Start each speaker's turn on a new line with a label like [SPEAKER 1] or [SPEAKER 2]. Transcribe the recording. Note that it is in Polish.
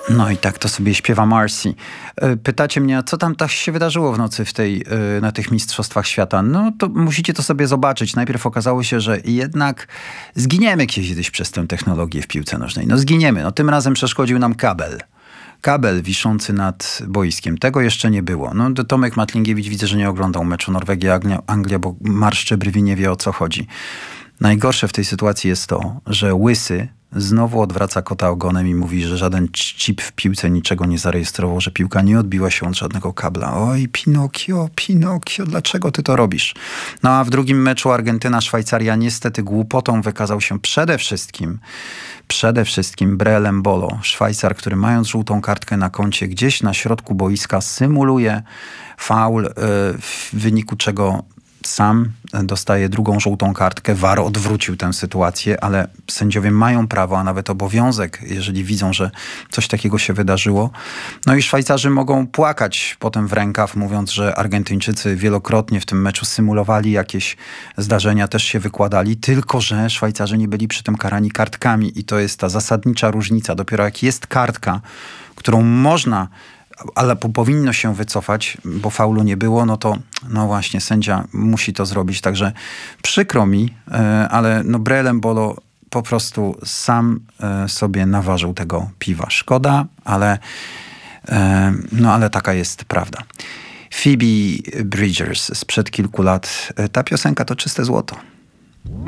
[SPEAKER 1] No i tak to sobie śpiewa Marcy. Pytacie mnie, co tam tak się wydarzyło w nocy na tych Mistrzostwach Świata? No to musicie to sobie zobaczyć. Najpierw okazało się, że jednak zginiemy kiedyś przez tę technologię w piłce nożnej. No zginiemy. No tym razem przeszkodził nam kabel. Kabel wiszący nad boiskiem. Tego jeszcze nie było. No Tomek Matlingiewicz widzę, że nie oglądał meczu Norwegia-Anglia, bo marszczy brwi, nie wie, o co chodzi. Najgorsze w tej sytuacji jest to, że Łysy znowu odwraca kota ogonem i mówi, że żaden chip w piłce niczego nie zarejestrował, że piłka nie odbiła się od żadnego kabla. Oj, Pinokio, dlaczego ty to robisz? No a w drugim meczu Argentyna-Szwajcaria niestety głupotą wykazał się przede wszystkim Breel Embolo, Szwajcar, który mając żółtą kartkę na koncie gdzieś na środku boiska symuluje faul, w wyniku czego sam dostaje drugą żółtą kartkę. VAR odwrócił tę sytuację, ale sędziowie mają prawo, a nawet obowiązek, jeżeli widzą, że coś takiego się wydarzyło. No i Szwajcarzy mogą płakać potem w rękaw, mówiąc, że Argentyńczycy wielokrotnie w tym meczu symulowali jakieś zdarzenia, też się wykładali, tylko że Szwajcarzy nie byli przy tym karani kartkami i to jest ta zasadnicza różnica. Dopiero jak jest kartka, którą można, ale powinno się wycofać, bo faulu nie było, no to no właśnie sędzia musi to zrobić. Także przykro mi, ale no Breel Embolo po prostu sam sobie naważył tego piwa. Szkoda, ale taka jest prawda. Phoebe Bridgers sprzed kilku lat. Ta piosenka to czyste złoto.